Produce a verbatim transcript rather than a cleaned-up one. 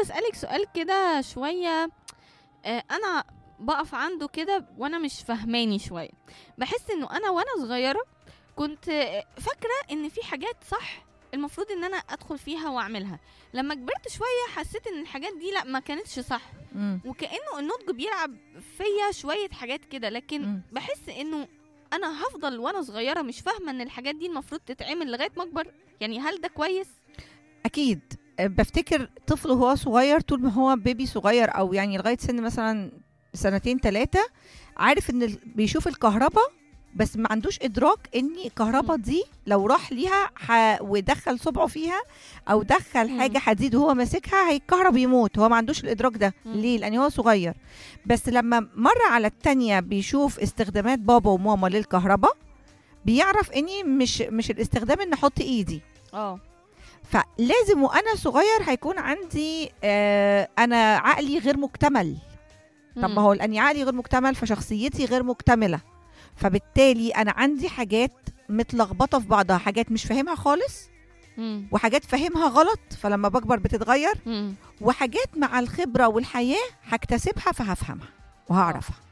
اسالك سؤال كده شويه، آه انا بقف عنده كده وانا مش فهماني شويه. بحس انه انا وانا صغيره كنت آه، فاكره ان في حاجات صح المفروض ان انا ادخل فيها واعملها. لما كبرت شويه حسيت ان الحاجات دي لا ما كانتش صح، مم. وكانه النضج بيلعب فيا شويه حاجات كده. لكن مم. بحس انه انا هفضل وانا صغيره مش فاهمه ان الحاجات دي المفروض تتعمل لغايه ما اكبر. يعني هل ده كويس؟ اكيد. أه، بفتكر طفل وهو صغير، طول ما هو بيبي صغير او يعني لغايه سن مثلا سنتين ثلاثه، عارف ان ال- بيشوف الكهرباء، بس ما عندوش ادراك ان الكهرباء مم. دي لو راح ليها ح... ودخل صبعه فيها او دخل مم. حاجه حديد وهو ماسكها هيتكهرب يموت. هو ما عندوش الادراك ده. مم. ليه؟ لان هو صغير. بس لما مره على التانية بيشوف استخدامات بابا وماما للكهرباء، بيعرف اني مش مش الاستخدام ان احط ايدي. اه. فلازم وانا صغير هيكون عندي آه انا عقلي غير مكتمل. طب ما هو لاني عقلي غير مكتمل فشخصيتي غير مكتمله، فبالتالي انا عندي حاجات متلخبطه في بعضها، حاجات مش فاهمها خالص مم. وحاجات فاهمها غلط فلما بكبر بتتغير، مم. وحاجات مع الخبره والحياه هكتسبها فهفهمها وهعرفها.